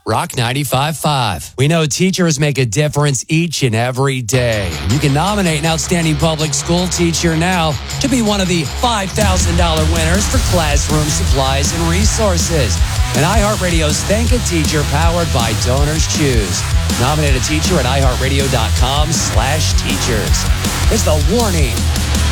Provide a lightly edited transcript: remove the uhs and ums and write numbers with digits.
Rock 95.5. We know teachers make a difference each and every day. You can nominate an outstanding public school teacher now to be one of the $5,000 winners for classroom supplies and resources. And iHeartRadio's Thank a Teacher, powered by Donors Choose. Nominate a teacher at iHeartRadio.com/teachers. It's the Warning